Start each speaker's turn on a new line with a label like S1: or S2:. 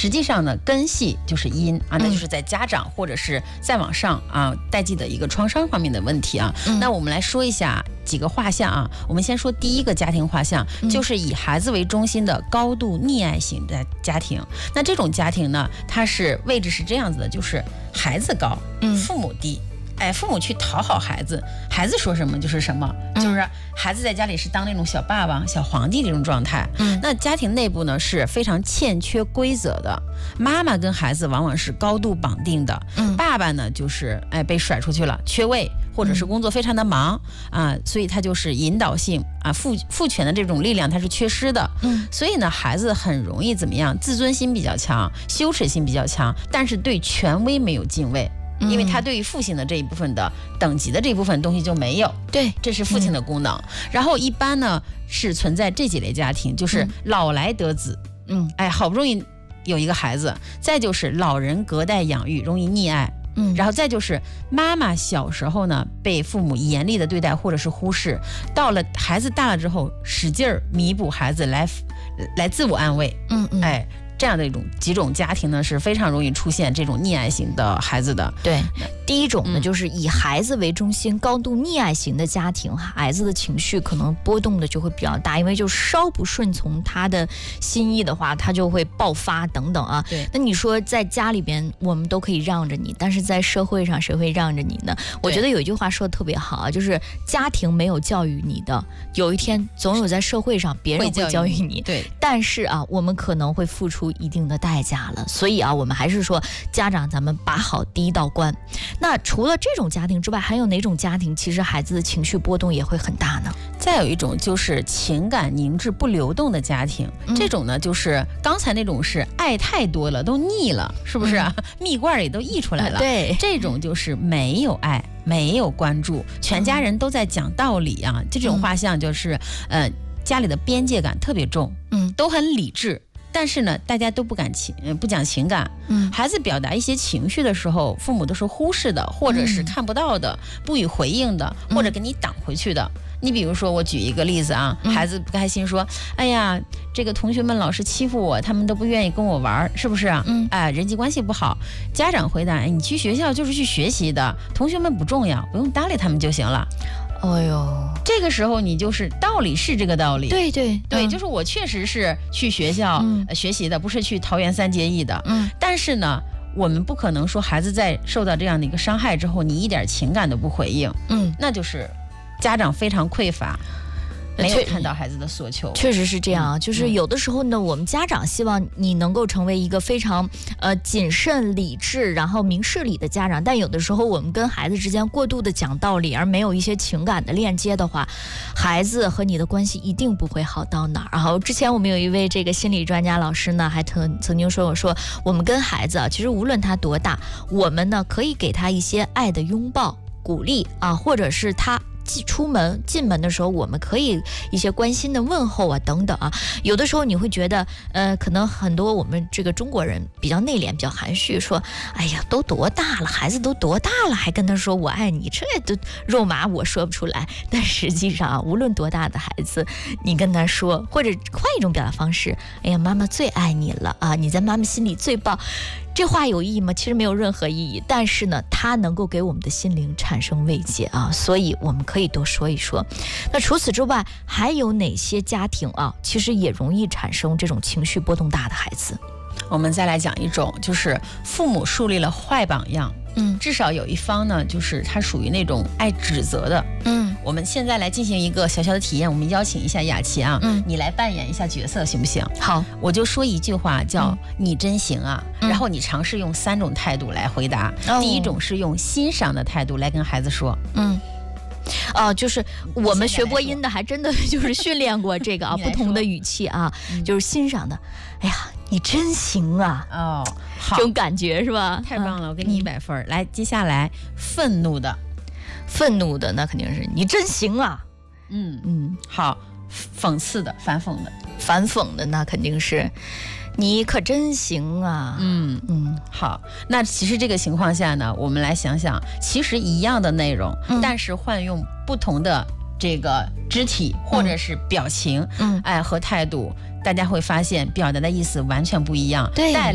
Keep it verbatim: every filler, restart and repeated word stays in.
S1: 实际上呢，根系就是因啊，那就是在家长或者是再往上啊代际的一个创伤方面的问题啊。嗯、那我们来说一下几个画像啊。我们先说第一个家庭画像，就是以孩子为中心的高度溺爱型的家庭。那这种家庭呢，它是位置是这样子的，就是孩子高，父母低。哎，父母去讨好孩子，孩子说什么就是什么，嗯、就是孩子在家里是当那种小爸爸、小皇帝这种状态。嗯，那家庭内部呢是非常欠缺规则的，妈妈跟孩子往往是高度绑定的，嗯，爸爸呢就是哎被甩出去了，缺位或者是工作非常的忙、嗯、啊，所以他就是引导性啊父父权的这种力量他是缺失的。嗯，所以呢孩子很容易怎么样，自尊心比较强，羞耻心比较强，但是对权威没有敬畏。因为他对于父亲的这一部分的等级的这一部分东西就没有，对，这是父亲的功能。嗯、然后一般呢是存在这几类家庭，就是老来得子，嗯，哎，好不容易有一个孩子，再就是老人隔代养育，容易溺爱，嗯，然后再就是妈妈小时候呢被父母严厉的对待或者是忽视，到了孩子大了之后使劲儿弥补孩子来来自我安慰，嗯嗯，哎。这样的一种几种家庭呢，是非常容易出现这种溺爱型的孩子的。
S2: 对，第一种呢，就是以孩子为中心、高度溺爱型的家庭，孩子的情绪可能波动的就会比较大，因为就稍不顺从他的心意的话，他就会爆发等等啊。对，那你说在家里边我们都可以让着你，但是在社会上谁会让着你呢？我觉得有一句话说的特别好啊，就是家庭没有教育你的，有一天总有在社会上别人会教育你。对，但是啊，我们可能会付出一定的代价了，所以啊，我们还是说家长咱们把好第一道关。那除了这种家庭之外，还有哪种家庭其实孩子的情绪波动也会很大呢？
S1: 再有一种就是情感凝滞不流动的家庭，嗯、这种呢就是刚才那种是爱太多了都腻了，是不是啊？嗯、蜜罐也都溢出来了。对，这种就是没有爱。没有关注，全家人都在讲道理啊，嗯、这种画像就是，呃，家里的边界感特别重，嗯，都很理智，但是呢，大家都不敢情，呃，不讲情感，嗯，孩子表达一些情绪的时候，父母都是忽视的，或者是看不到的，嗯、不予回应的，或者给你挡回去的。你比如说，我举一个例子啊，孩子不开心说：“哎呀，这个同学们老是欺负我，他们都不愿意跟我玩，是不是啊？嗯，哎，人际关系不好。”家长回答：“哎，你去学校就是去学习的，同学们不重要，不用搭理他们就行了。”哎呦，这个时候你就是道理是这个道理，对对对，嗯、就是我确实是去学校、嗯呃、学习的，不是去桃园三结义的。嗯，但是呢，我们不可能说孩子在受到这样的一个伤害之后，你一点情感都不回应，嗯，那就是家长非常匮乏。没有看到孩子的所求，
S2: 确实是这样。就是有的时候呢，我们家长希望你能够成为一个非常呃谨慎、理智，然后明事理的家长。但有的时候我们跟孩子之间过度的讲道理，而没有一些情感的链接的话，孩子和你的关系一定不会好到哪儿。然后之前我们有一位这个心理专家老师呢，还曾曾经说过说，我们跟孩子啊，其实无论他多大，我们呢可以给他一些爱的拥抱、鼓励啊，或者是他。出门进门的时候，我们可以一些关心的问候啊，等等啊。有的时候你会觉得，呃，可能很多我们这个中国人比较内敛、比较含蓄，说，哎呀，都多大了，孩子都多大了，还跟他说我爱你，这都肉麻，我说不出来。但实际上啊，无论多大的孩子，你跟他说，或者换一种表达方式，哎呀，妈妈最爱你了啊，你在妈妈心里最棒。这话有意义吗？其实没有任何意义，但是呢，它能够给我们的心灵产生慰藉啊，所以我们可以多说一说。那除此之外，还有哪些家庭啊，其实也容易产生这种情绪波动大的孩子？
S1: 我们再来讲一种，就是父母树立了坏榜样，嗯，至少有一方呢，就是他属于那种爱指责的，嗯。我们现在来进行一个小小的体验，我们邀请一下雅琪啊，嗯，你来扮演一下角色行不行？好，我就说一句话叫、嗯、你真行啊、嗯、然后你尝试用三种态度来回答、哦、第一种是用欣赏的态度来跟孩子说，嗯
S2: 啊、呃，就是我们学播音的还真的就是训练过这个啊，不同的语气啊、嗯，就是欣赏的。哎呀，你真行啊！哦，好，这种感觉是吧？
S1: 太棒了，我给你一百分、嗯。来，接下来愤怒的，
S2: 愤怒的那肯定是你真行啊！
S1: 嗯嗯，好，讽刺的，反讽的，
S2: 反讽的那肯定是。你可真行啊！
S1: 嗯嗯，好。那其实这个情况下呢，我们来想想，其实一样的内容，嗯、但是换用不同的这个肢体或者是表情，嗯，哎和态度，大家会发现表达的意思完全不一样。对。